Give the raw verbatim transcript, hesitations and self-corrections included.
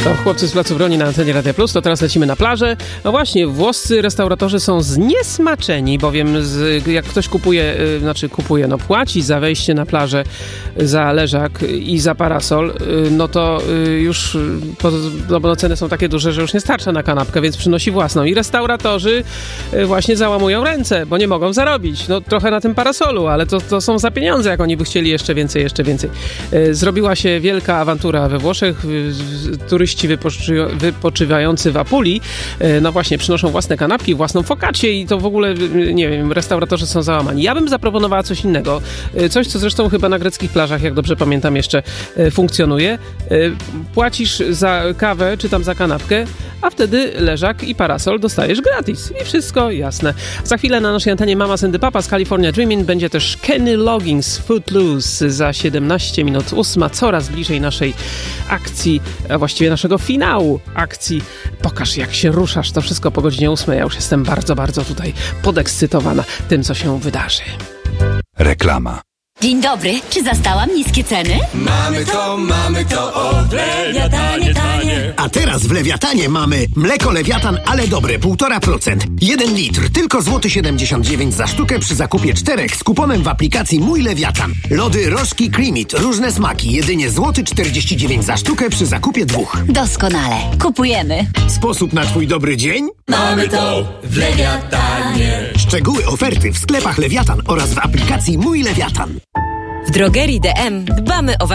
To chłopcy z Placu Broni na antenie Radia Plus, to teraz lecimy na plażę. No właśnie, włoscy restauratorzy są zniesmaczeni, bowiem z, jak ktoś kupuje, y, znaczy kupuje, no płaci za wejście na plażę, za leżak i za parasol, y, no to y, już po, no, bo ceny są takie duże, że już nie starcza na kanapkę, więc przynosi własną. I restauratorzy y, właśnie załamują ręce, bo nie mogą zarobić. No trochę na tym parasolu, ale to, to są za pieniądze, jak oni by chcieli jeszcze więcej, jeszcze więcej. Y, zrobiła się wielka awantura we Włoszech. Y, turyści Wypoczy, wypoczywający w Apulii, no właśnie, przynoszą własne kanapki, własną focaccię i to w ogóle, nie wiem, restauratorzy są załamani. Ja bym zaproponowała coś innego. Coś, co zresztą chyba na greckich plażach, jak dobrze pamiętam, jeszcze funkcjonuje. Płacisz za kawę, czy tam za kanapkę, a wtedy leżak i parasol dostajesz gratis. I wszystko jasne. Za chwilę na naszej antenie Mamas and the Papas California Dreamin' będzie też Kenny Loggins Footloose za siedemnaście minut ósma, coraz bliżej naszej akcji, a właściwie naszego finału akcji. Pokaż, jak się ruszasz. To wszystko po godzinie ósmej. Ja już jestem bardzo, bardzo tutaj podekscytowana tym, co się wydarzy. Reklama. Dzień dobry, czy zastałam niskie ceny? Mamy to, mamy to, o w Lewiatanie tanie. A teraz w Lewiatanie mamy mleko Lewiatan, ale dobre, półtora procent. Jeden litr, tylko złoty siedemdziesiąt dziewięć za sztukę przy zakupie czterech z kuponem w aplikacji Mój Lewiatan. Lody Rożki Creamit, różne smaki, jedynie złoty czterdzieści dziewięć za sztukę przy zakupie dwóch. Doskonale, kupujemy. Sposób na twój dobry dzień? Mamy to w Lewiatanie. Szczegóły oferty w sklepach Lewiatan oraz w aplikacji Mój Lewiatan. W drogerii D M dbamy o